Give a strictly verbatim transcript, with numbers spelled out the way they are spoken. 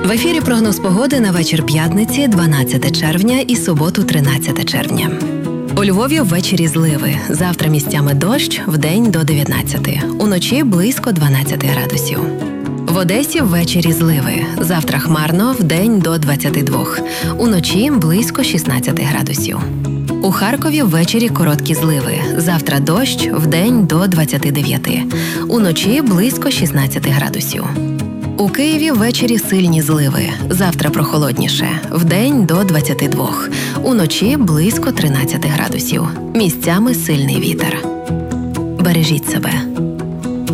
В ефірі прогноз погоди на вечір п'ятниці, дванадцяте червня і суботу, тринадцяте червня. У Львові ввечері зливи. Завтра місцями дощ, вдень до дев'ятнадцяти. Уночі близько дванадцяти градусів. В Одесі ввечері зливи. Завтра хмарно, вдень до двадцяти двох. Уночі близько шістнадцяти градусів. У Харкові ввечері короткі зливи. Завтра дощ, вдень до двадцяти дев'яти. Уночі близько шістнадцяти градусів. У Києві ввечері сильні зливи. Завтра прохолодніше. Вдень до двадцяти двох. Уночі близько тринадцяти градусів. Місцями сильний вітер. Бережіть себе.